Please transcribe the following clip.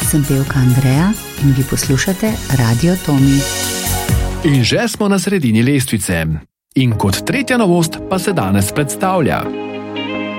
sem pevka Andreja in vi poslušate Radio Tomi. In že smo na sredini lestvice. In kot tretja novost pa se danes predstavlja.